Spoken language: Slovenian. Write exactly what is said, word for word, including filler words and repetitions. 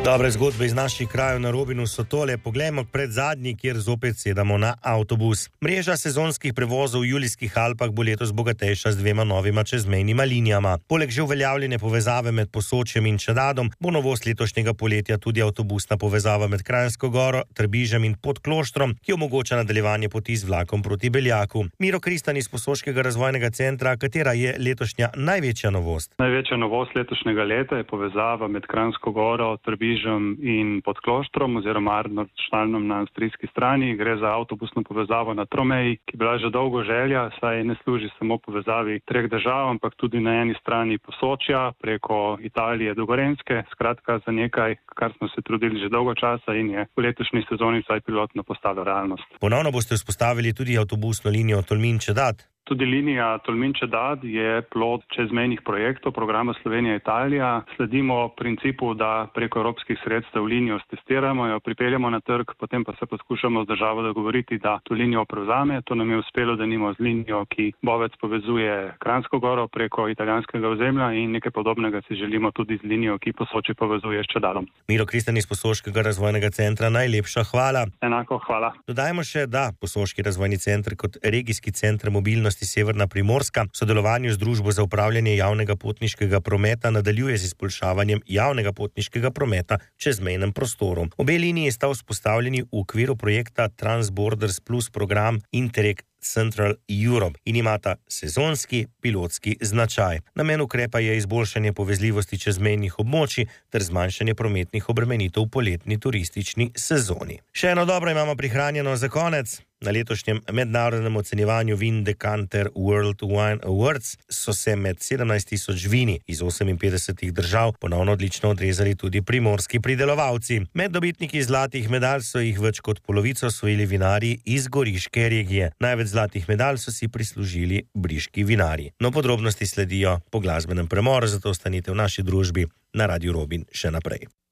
Dobre zgodbe iz naših krajev na Robinu so tole. Poglejmo pred zadnji, kjer zopet sedamo na avtobus. Mreža sezonskih prevozov v Julijskih Alpah bo letos bogatejša z dvema novima čezmejnima linijama. Poleg že uveljavljene povezave med Posočjem in Čedadom bo novost letošnjega poletja tudi avtobusna povezava med Kranjsko Goro, Trbižem in Podkloštrom, ki omogoča nadaljevanje poti z vlakom proti Beljaku. Miro Kristan iz Posoškega razvojnega centra, katera je letošnja največja novost? Največja novost letošnjega leta je povezava med Kranjsko Goro, Trbižem in Podkloštrom oziroma Arnoldštalnom na avstrijski strani. Gre za avtobusno povezavo na tromeji, ki je bila že dolgo želja, saj ne služi samo povezavi treh držav, ampak tudi na eni strani Posočja preko Italije do Gorenjske. Skratka za nekaj, kar smo se trudili že dolgo časa in je v letošnji sezoni vsaj pilotno postalo realnost. Ponovno boste vzpostavili tudi avtobusno linijo Tolmin-Čedad. Tudi linija Tolmin-Čedad je plod čezmejnih projektov programa Slovenija-Italija. Sledimo principu, da preko evropskih sredstev linijo stestiramo, jo pripeljamo na trg, potem pa se poskušamo z državo dogovoriti, da to linijo prevzame. To nam je uspelo, da nimo z linijo, ki Bovec povezuje Kranjsko Goro preko italijanskega ozemlja, in nekaj podobnega si želimo tudi z linijo, ki Posočje povezuje s Čedadom. Miro Kristan iz Posoškega razvojnega centra, najlepša hvala. Enako hvala. Dodajmo še, da Posoški razvojni center kot regijski center mobilnosti Severna Primorska v sodelovanju z Družbo za upravljanje javnega potniškega prometa nadaljuje z izboljšavanjem javnega potniškega prometa v čezmejnem prostoru. Obe liniji sta vzpostavljeni v okviru projekta Transborders Plus program Interreg Central Europe in imata sezonski pilotski značaj. Namen ukrepa je izboljšanje povezljivosti čezmejnih območij ter zmanjšanje prometnih obremenitev v poletni turistični sezoni. Še eno dobro imamo prihranjeno za konec. Na letošnjem mednarodnem ocenjevanju Vin Decanter World Wine Awards so se med sedemnajst tisoč vini iz oseminpetdeset držav ponovno odlično odrezali tudi primorski pridelovalci. Med dobitniki zlatih medalj so jih več kot polovico osvojili vinarji iz goriške regije. Največ zlatih medalj so si prislužili briški vinarji. No, podrobnosti sledijo po glasbenem premoru, zato ostanite v naši družbi na Radiu Robin še naprej.